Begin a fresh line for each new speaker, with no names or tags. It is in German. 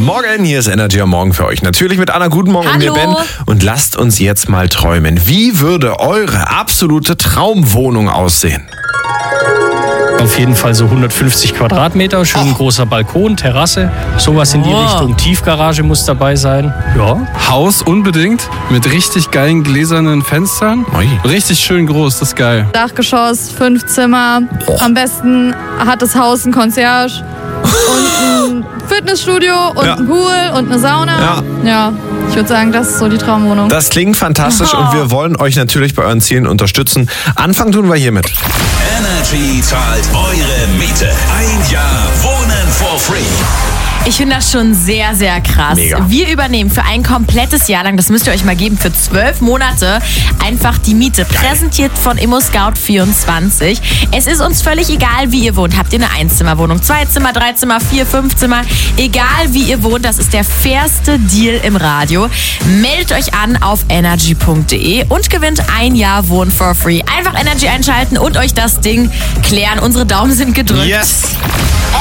Morgen, hier ist Energy am Morgen für euch. Natürlich mit Anna, guten Morgen.
Hallo.
Und mir Ben. Und lasst uns jetzt mal träumen. Wie würde eure absolute Traumwohnung aussehen?
Auf jeden Fall so 150 Quadratmeter, schön großer Balkon, Terrasse, sowas in die Richtung. Tiefgarage muss dabei sein. Ja.
Haus unbedingt, mit richtig geilen gläsernen Fenstern.
Ui.
Richtig schön groß, das ist geil.
Dachgeschoss, 5 Zimmer. Am besten hat das Haus ein Concierge und ein Fitnessstudio und ein Pool und eine Sauna. Ja, ich würde sagen, das ist so die Traumwohnung.
Das klingt fantastisch und wir wollen euch natürlich bei euren Zielen unterstützen. Anfangen tun wir hiermit.
Energy zahlt eure Miete. Ein Jahr Wohnen for free.
Ich finde das schon sehr, sehr krass.
Mega.
Wir übernehmen für ein komplettes Jahr lang, das müsst ihr euch mal geben, für 12 Monate einfach die Miete. Präsentiert von ImmoScout24. Es ist uns völlig egal, wie ihr wohnt. Habt ihr eine Einzimmerwohnung, 2 Zimmer, 3 Zimmer, 4, 5 Zimmer? Egal, wie ihr wohnt, das ist der fairste Deal im Radio. Meldet euch an auf energy.de und gewinnt ein Jahr Wohnen for free. Einfach Energy einschalten und euch das Ding klären. Unsere Daumen sind gedrückt.
Yes!